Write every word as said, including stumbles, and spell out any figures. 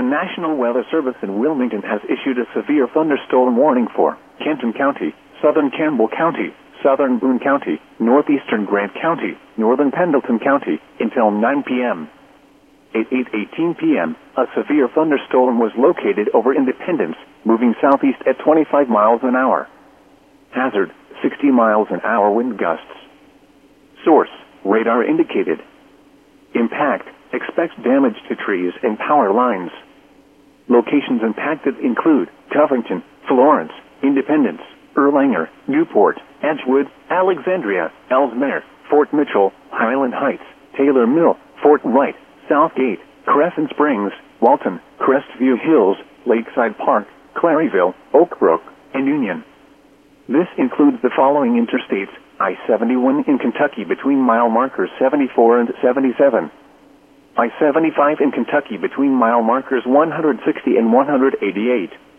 National Weather Service in Wilmington has issued a severe thunderstorm warning for Kenton County, southern Campbell County, southern Boone County, northeastern Grant County, northern Pendleton County, until nine p.m. At eight eighteen p.m., a severe thunderstorm was located over Independence, moving southeast at twenty-five miles an hour. Hazard, sixty miles an hour wind gusts. Source, radar indicated. Impact, expects damage to trees and power lines. Locations impacted include Covington, Florence, Independence, Erlanger, Newport, Edgewood, Alexandria, Ellesmere, Fort Mitchell, Highland Heights, Taylor Mill, Fort Wright, Southgate, Crescent Springs, Walton, Crestview Hills, Lakeside Park, Claryville, Oak Brook, and Union. This includes the following interstates: I seventy-one in Kentucky between mile markers seventy-four and seventy-seven. I seventy-five in Kentucky between mile markers one hundred sixty and one hundred eighty-eight.